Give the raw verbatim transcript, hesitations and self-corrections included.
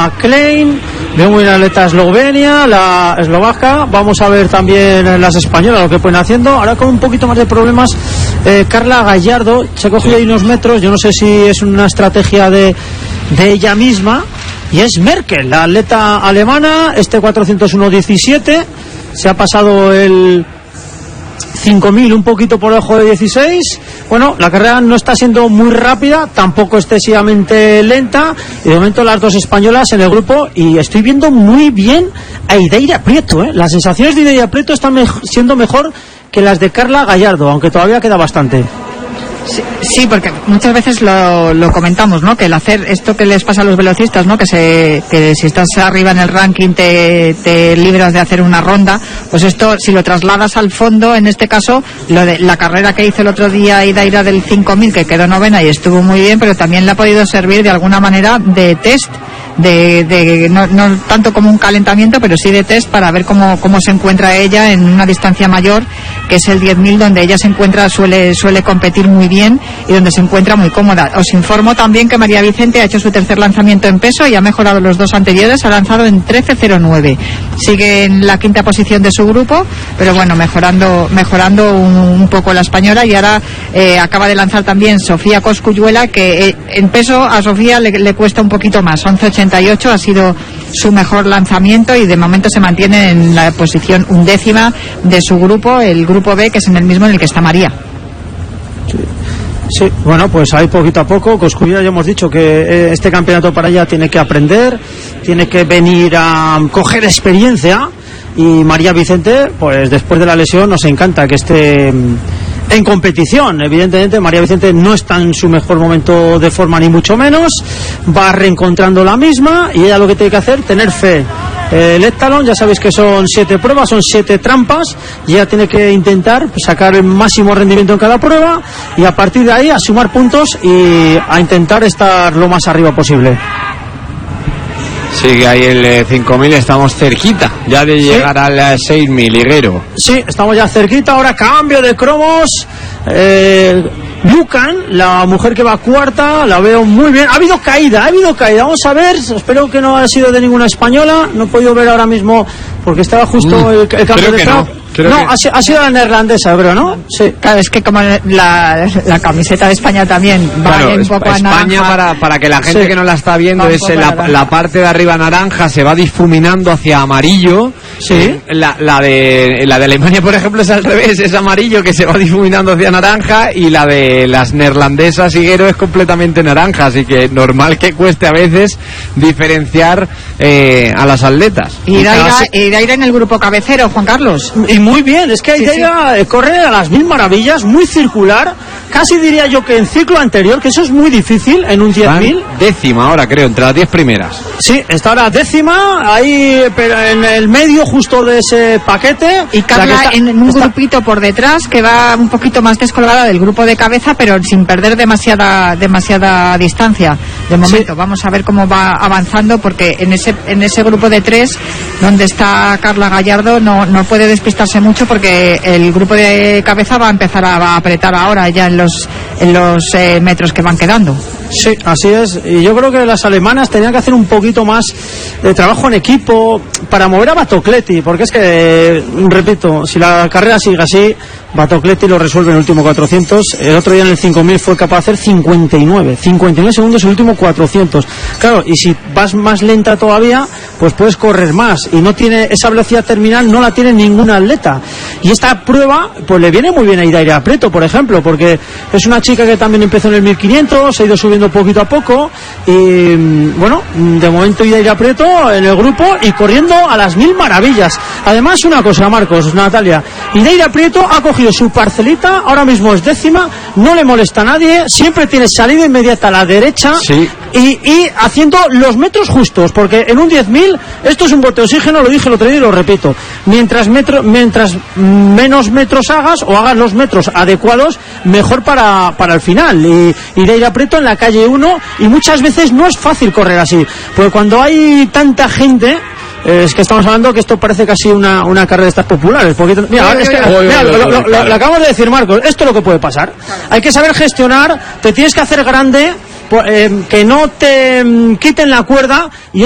atleta Klein, veo muy bien la atleta Eslovenia, la eslovaca. Vamos a ver también las españolas lo que pueden haciendo. Ahora con un poquito más de problemas, eh, Carla Gallardo se ha cogido ahí unos metros. Yo no sé si es una estrategia de, de ella misma. Y es Merkel, la atleta alemana, este cuatrocientos uno diecisiete. Se ha pasado el cinco mil un poquito por debajo de dieciséis. Bueno, la carrera no está siendo muy rápida, tampoco excesivamente lenta, y de momento las dos españolas en el grupo, y estoy viendo muy bien a Idaira Prieto, ¿eh? Las sensaciones de Idaira Prieto están me- siendo mejor que las de Carla Gallardo, aunque todavía queda bastante. Sí, sí, porque muchas veces lo, lo comentamos, ¿no? Que el hacer esto que les pasa a los velocistas, ¿no? Que se que si estás arriba en el ranking te, te libras de hacer una ronda, pues esto si lo trasladas al fondo, en este caso lo de la carrera que hizo el otro día Idaira del cinco mil, que quedó novena y estuvo muy bien, pero también le ha podido servir de alguna manera de test, de, de no, no tanto como un calentamiento, pero sí de test para ver cómo cómo se encuentra ella en una distancia mayor, que es el diez mil, donde ella se encuentra suele suele competir muy bien y donde se encuentra muy cómoda. Os informo también que María Vicente ha hecho su tercer lanzamiento en peso y ha mejorado los dos anteriores, ha lanzado en trece cero nueve. Sigue en la quinta posición de su grupo, pero bueno, mejorando mejorando un, un poco la española, y ahora eh, acaba de lanzar también Sofía Cosculluela, que eh, en peso a Sofía le, le cuesta un poquito más, once ochenta y ocho ha sido su mejor lanzamiento, y de momento se mantiene en la posición undécima de su grupo, el grupo B, que es en el mismo en el que está María. Sí, bueno, pues ahí poquito a poco. Cosculluela ya hemos dicho que eh, este campeonato para ella tiene que aprender, tiene que venir a coger experiencia, y María Vicente, pues después de la lesión nos encanta que esté en competición. Evidentemente María Vicente no está en su mejor momento de forma, ni mucho menos, va reencontrando la misma, y ella lo que tiene que hacer, tener fe. El heptalón, ya sabéis que son siete pruebas, son siete trampas, y ella tiene que intentar sacar el máximo rendimiento en cada prueba, y a partir de ahí a sumar puntos y a intentar estar lo más arriba posible. Sigue ahí el eh, cinco mil, estamos cerquita ya de llegar ¿Sí? al eh, seis mil, Higuero. Sí, estamos ya cerquita. Ahora cambio de cromos. eh, Lucan, la mujer que va cuarta, la veo muy bien. Ha habido caída, ha habido caída. Vamos a ver, espero que no haya sido de ninguna española. No he podido ver ahora mismo porque estaba justo mm, el, el cambio de cromos. Creo no, que... ha, ha sido la neerlandesa, creo, ¿no? Sí. Claro, es que como la, la camiseta de España también va claro, un poco a España, naranja. para, para que la gente sí. que no la está viendo, es la, la parte de arriba naranja, se va difuminando hacia amarillo. Sí. La, la, de, la de Alemania, por ejemplo, es al revés, es amarillo que se va difuminando hacia naranja, y la de las neerlandesas, Higuero, es completamente naranja, así que normal que cueste a veces diferenciar eh, a las atletas. Y Idaira en el grupo cabecero, Juan Carlos. Y muy bien, es que Idaira sí, sí. corre a las mil maravillas, muy circular, casi diría yo que en ciclo anterior, que eso es muy difícil en un diez mil. Décima ahora, creo, entre las diez primeras. Sí, está ahora décima, ahí pero en el medio justo de ese paquete. Y Carla está, en un está... grupito por detrás, que va un poquito más descolgada del grupo de cabeza, pero sin perder demasiada demasiada distancia. De momento, sí. Vamos a ver cómo va avanzando, porque en ese en ese grupo de tres, donde está Carla Gallardo, no, no puede despistarse mucho, porque el grupo de cabeza va a empezar a, va a apretar ahora ya en los en los eh, metros que van quedando. Sí, así es. Y yo creo que las alemanas tenían que hacer un poquito más de trabajo en equipo para mover a Batocletti, porque es que, repito, si la carrera sigue así, Batocletti lo resuelve en el último cuatrocientos. El otro día en el cinco mil fue capaz de hacer cincuenta y nueve segundos en el último cuatrocientos. Claro, y si vas más lenta todavía, pues puedes correr más, y no tiene esa velocidad terminal, no la tiene ningún atleta. Y esta prueba pues le viene muy bien a Idaira Prieto, por ejemplo, porque es una chica que también empezó en el mil quinientos, se ha ido subiendo poquito a poco, y bueno, de momento Idaira Prieto en el grupo y corriendo a las mil maravillas. Además, una cosa, Marcos, Natalia, Idaira Prieto ha cogido su parcelita, ahora mismo es décima, no le molesta a nadie, siempre tiene salida inmediata a la derecha, sí. y, y haciendo los metros justos, porque en un diez mil esto es un bote de oxígeno, lo dije el otro día y lo repito, mientras metro, mientras menos metros hagas, o hagas los metros adecuados, mejor para, para el final. Y Idaira Prieto en la calle uno, y muchas veces no es fácil correr así, porque cuando hay tanta gente, es que estamos hablando que esto parece casi una, una carrera de estas populares, porque, mira, es que, mira, lo, lo, lo, lo acabamos de decir, Marcos, esto es lo que puede pasar. Hay que saber gestionar, te tienes que hacer grande, eh, que no te mm, quiten la cuerda, y